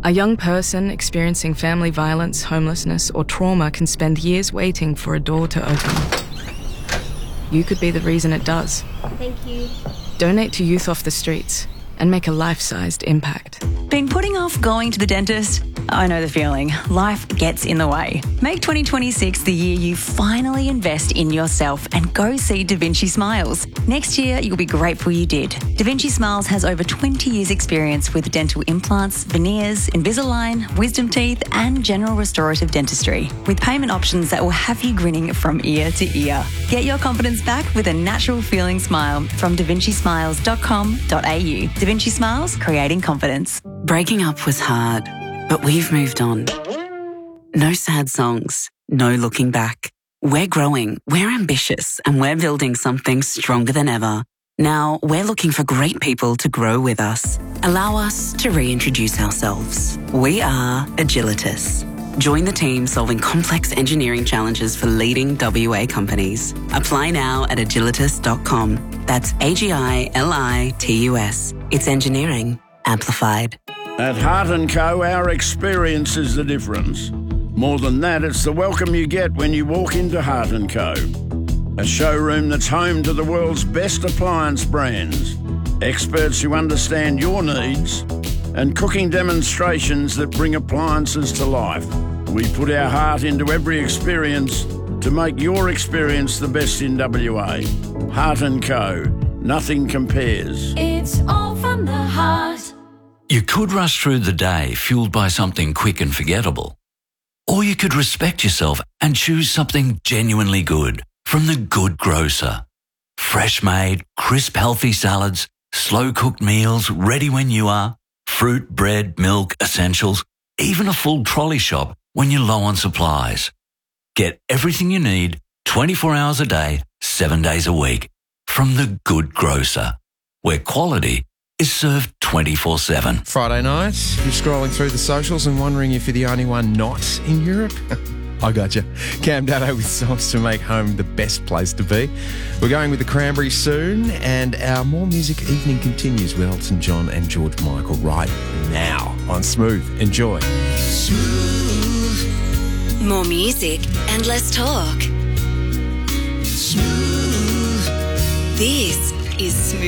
A young person experiencing family violence, homelessness, or trauma can spend years waiting for a door to open. You could be the reason it does. Thank you. Donate to Youth Off the Streets and make a life-sized impact. Been putting off going to the dentist? I know the feeling. Life gets in the way. Make 2026 the year you finally invest in yourself and go see Da Vinci Smiles. Next year, you'll be grateful you did. Da Vinci Smiles has over 20 years' experience with dental implants, veneers, Invisalign, wisdom teeth, and general restorative dentistry, with payment options that will have you grinning from ear to ear. Get your confidence back with a natural feeling smile from davincismiles.com.au. Da Vinci Smiles, creating confidence. Breaking up was hard, but we've moved on. No sad songs, no looking back. We're growing, we're ambitious, and we're building something stronger than ever. Now, we're looking for great people to grow with us. Allow us to reintroduce ourselves. We are Agilitas. Join the team solving complex engineering challenges for leading WA companies. Apply now at agilitas.com. That's AGILITUS. It's engineering amplified. At Heart & Co, our experience is the difference. More than that, it's the welcome you get when you walk into Heart & Co. A showroom that's home to the world's best appliance brands, experts who understand your needs, and cooking demonstrations that bring appliances to life. We put our heart into every experience to make your experience the best in WA. Heart & Co. Nothing compares. It's all from the heart. You could rush through the day fueled by something quick and forgettable. Or you could respect yourself and choose something genuinely good from The Good Grocer. Fresh-made, crisp, healthy salads, slow-cooked meals ready when you are, fruit, bread, milk, essentials, even a full trolley shop when you're low on supplies. Get everything you need 24 hours a day, 7 days a week from The Good Grocer, where quality is served 24/7. Friday night, you're scrolling through the socials and wondering if you're the only one not in Europe? I got you. Cam Dado with songs to make home the best place to be. We're going with the Cranberries soon, and our More Music evening continues with Elton John and George Michael right now on Smooth. Enjoy. Smooth. More music and less talk. Smooth. This is Smooth.